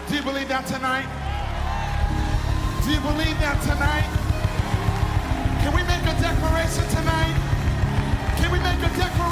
Do you believe that tonight? Do you believe that tonight? Can we make